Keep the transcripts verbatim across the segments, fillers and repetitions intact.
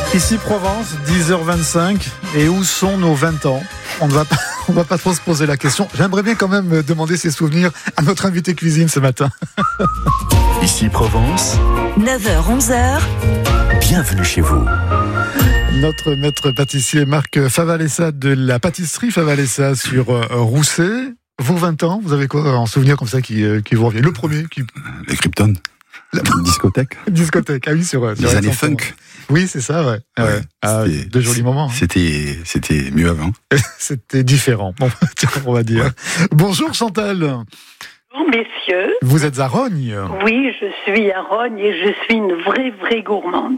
Ici Provence, dix heures vingt-cinq. Et où sont nos vingt ans ? On ne va pas, on va pas trop se poser la question. J'aimerais bien quand même demander ses souvenirs à notre invité cuisine ce matin. Ici Provence, neuf heures onze heures. Bienvenue chez vous. Notre maître pâtissier Marc Favalessa de la pâtisserie Favalessa sur euh, Rousset. Vos vingt ans, vous avez quoi en souvenir comme ça qui, euh, qui vous revient ? Le premier qui... Les Krypton. La discothèque. Discothèque, ah oui, c'est vrai. Les années funk. Oui, c'est ça, ouais. ouais ouais. Ah, de jolis moments. Hein. C'était, c'était mieux avant. C'était différent, bon, on va dire. Ouais. Bonjour Chantal. Bonjour messieurs. Vous êtes à Rognes ? Oui, je suis à Rognes et je suis une vraie, vraie gourmande.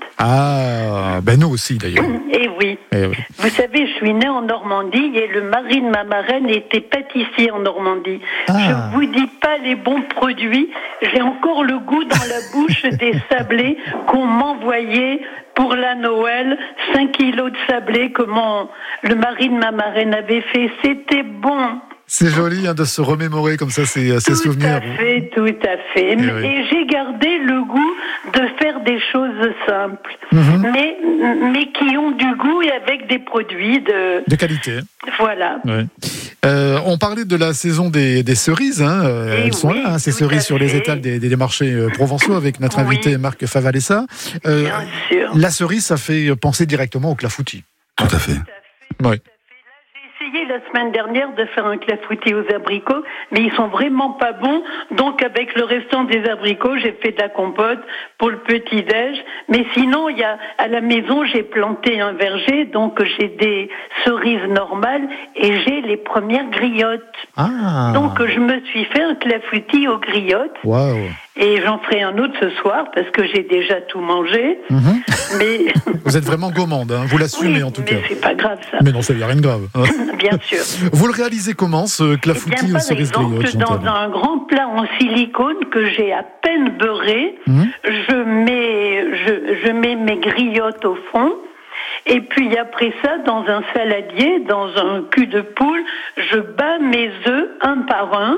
Ah, ben nous aussi d'ailleurs. Et oui. Eh oui. Vous savez, je suis née en Normandie et le mari de ma marraine était pâtissier en Normandie. Ah. Je vous dis pas les bons produits. J'ai encore le goût dans la bouche des sablés qu'on m'envoyait pour la Noël. cinq kilos de sablés que mon, le mari de ma marraine avait fait. C'était bon. C'est joli hein, de se remémorer comme ça ces, ces tout souvenirs. Tout à fait, tout à fait. Et, oui. et j'ai gardé le goût de faire des choses simples, mm-hmm. mais, mais qui ont du goût et avec des produits de... De qualité. Voilà. Ouais. Euh, on parlait de la saison des, des cerises. Hein. Elles oui, sont là, hein, ces cerises sur les étals des, des marchés provençaux avec notre oui. invité Marc Favalessa. Euh, Bien sûr. La cerise, ça fait penser directement au clafoutis. Tout à fait. Oui. J'ai essayé la semaine dernière de faire un clafoutis aux abricots, mais ils sont vraiment pas bons. Donc avec le restant des abricots, j'ai fait de la compote pour le petit-déj. Mais sinon, il y a à la maison, j'ai planté un verger, donc j'ai des cerises normales et j'ai les premières griottes. Ah. Donc je me suis fait un clafoutis aux griottes. Waouh. Et j'en ferai un autre ce soir parce que j'ai déjà tout mangé. Mm-hmm. Mais vous êtes vraiment gourmande, hein, vous l'assumez oui, en tout mais cas. Mais c'est pas grave ça. Mais non, ça n'y a rien de grave. Bien sûr. Vous le réalisez comment ce clafoutis aux cerises griottes ? Dans un grand plat en silicone que j'ai à peine beurré, mmh. je mets, je, je mets mes griottes au fond. Et puis après ça, dans un saladier, dans un cul de poule, je bats mes œufs un par un.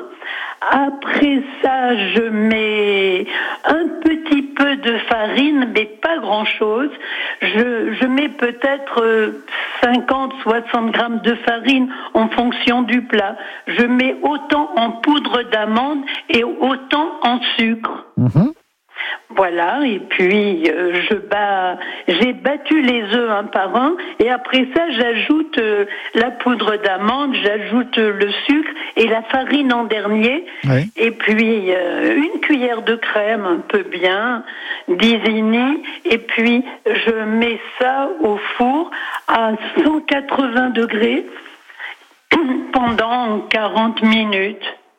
Après ça, je mets un petit peu de farine, mais pas grand-chose. Je, je mets peut-être cinquante à soixante grammes de farine en fonction du plat. Je mets autant en poudre d'amande et autant en sucre. Mmh. Voilà, et puis euh, je bats, j'ai battu les œufs un par un, et après ça j'ajoute euh, la poudre d'amande, j'ajoute euh, le sucre et la farine en dernier, oui. Et puis euh, une cuillère de crème un peu bien d'Isigny, et puis je mets ça au four à cent quatre-vingts degrés pendant quarante minutes.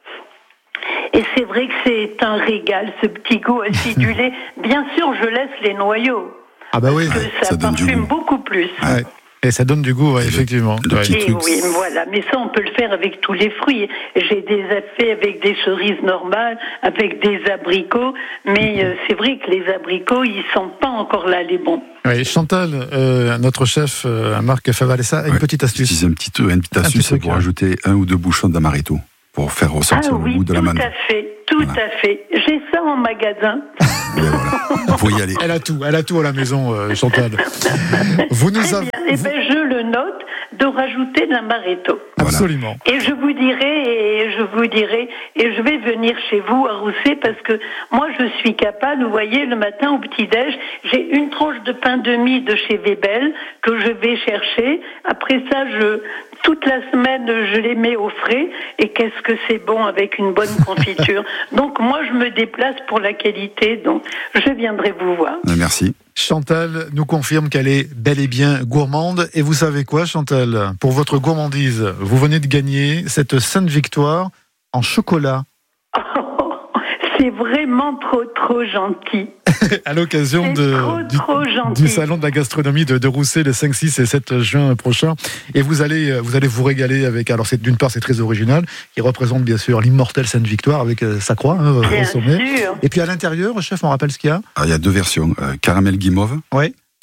Et c'est vrai que c'est un régal, ce petit goût acidulé. Bien sûr, je laisse les noyaux. Ah bah oui. Parce que ça, ça parfume beaucoup plus. Ouais. Et ça donne du goût, ouais, effectivement. Le, le petit Et truc. oui, voilà. Mais ça, on peut le faire avec tous les fruits. J'ai déjà fait avec des cerises normales, avec des abricots. Mais euh, c'est vrai que les abricots, ils sont pas encore là, les bons. Oui, Chantal, euh, notre chef, euh, Marc Favalessa, a une ouais, petite astuce. Un petit, une petite astuce truc, pour hein. ajouter un ou deux bouchons d'amaretto pour faire ressortir ah, le oui, goût de la manne. Tout à fait, tout voilà. à fait. J'ai ça en magasin. Voilà. Faut y aller. Elle a tout, elle a tout à la maison, euh, Chantal. Vous nous avez. Eh bien, je le note de rajouter de l'amaretto. Absolument. Et je vous dirai, et je vous dirai, et je vais venir chez vous à Rousset parce que moi je suis capable, vous voyez, le matin au petit-déj, j'ai une tranche de pain de mie de chez Webel que je vais chercher. Après ça, je, toute la semaine, je les mets au frais. Et qu'est-ce que c'est bon avec une bonne confiture. Donc moi, je me déplace pour la qualité. Donc je viendrai vous voir. Merci. Chantal nous confirme qu'elle est bel et bien gourmande. Et vous savez quoi, Chantal ? Pour votre gourmandise, vous venez de gagner cette sainte victoire en chocolat. Oh, c'est vraiment trop, trop gentil. À l'occasion de, trop, du, trop du salon de la gastronomie de, de Rousset le cinq, six et sept juin prochain. Et vous allez, vous allez vous régaler avec, alors c'est, d'une part c'est très original, qui représente bien sûr l'immortelle Sainte Victoire avec euh, sa croix hein, au sommet. Sûr. Et puis à l'intérieur, chef, on rappelle ce qu'il y a ? Alors, il y a deux versions, euh, caramel guimauve ouais.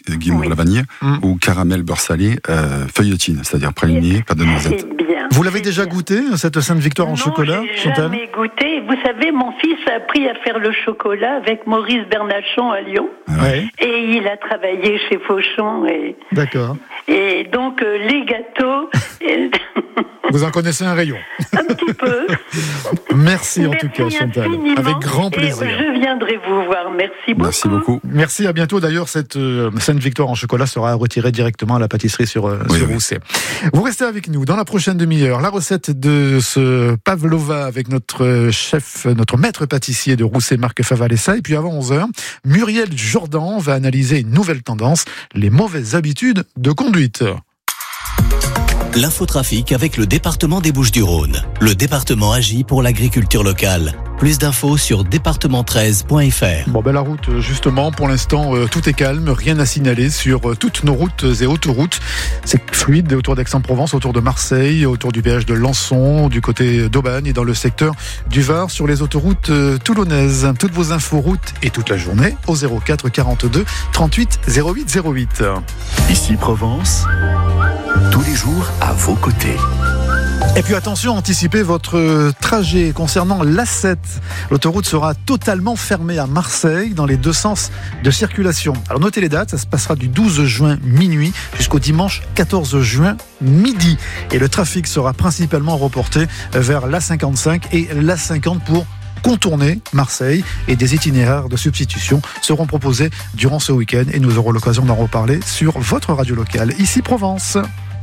Guimauve Oui. Lavanier, Mm. ou caramel beurre salé euh, feuilletine, c'est-à-dire praliné, pas de noisette. C'est bien. Vous l'avez c'est déjà bien. goûté, cette Sainte-Victoire en non, chocolat, j'ai Chantal? jamais goûté. Vous savez, mon fils a appris à faire le chocolat avec Maurice Bernachon à Lyon. Ouais, Et il a travaillé chez Fauchon. Et, d'accord. et donc, euh, les gâteaux, euh, Vous en connaissez un rayon. un petit peu. Merci en tout cas, Merci Chantal. infiniment. Avec grand Et plaisir. je viendrai vous voir. Merci beaucoup. Merci beaucoup. Merci, à bientôt. D'ailleurs, cette euh, Sainte-Victoire en chocolat sera retirée directement à la pâtisserie sur, euh, Oui, sur oui. Rousset. Vous restez avec nous. Dans la prochaine demi-heure, la recette de ce pavlova avec notre chef, notre maître pâtissier de Rousset, Marc Favalessa. Et puis avant onze heures, Muriel Jordan va analyser une nouvelle tendance, les mauvaises habitudes de conduite. L'infotrafic avec le département des Bouches-du-Rhône. Le département agit pour l'agriculture locale. Plus d'infos sur département treize point f r. Bon, ben la route, justement, pour l'instant, euh, tout est calme, rien à signaler sur euh, toutes nos routes et autoroutes. C'est fluide autour d'Aix-en-Provence, autour de Marseille, autour du péage de Lançon, du côté d'Aubagne et dans le secteur du Var, sur les autoroutes euh, toulonnaises. Toutes vos infos routes et toute la journée au zéro quatre quarante-deux trente-huit zéro huit zéro huit. Ici Provence, tous les jours à vos côtés. Et puis attention, anticipez votre trajet concernant l'A sept. L'autoroute sera totalement fermée à Marseille dans les deux sens de circulation. Alors notez les dates, ça se passera du douze juin minuit jusqu'au dimanche quatorze juin midi. Et le trafic sera principalement reporté vers l'A cinquante-cinq et l'A cinquante pour contourner Marseille, et des itinéraires de substitution seront proposés durant ce week-end et nous aurons l'occasion d'en reparler sur votre radio locale, ici Provence.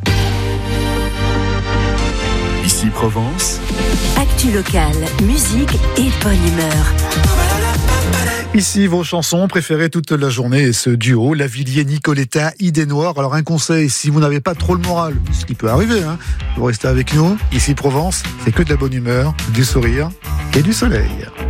Ici Provence, Actu locale, musique et bonne humeur. Ici vos chansons préférées toute la journée et ce duo, Lavilliers, Nicoletta, Idée Noire. Alors un conseil, si vous n'avez pas trop le moral, ce qui peut arriver, hein, vous restez avec nous. Ici Provence, c'est que de la bonne humeur, du sourire et du soleil.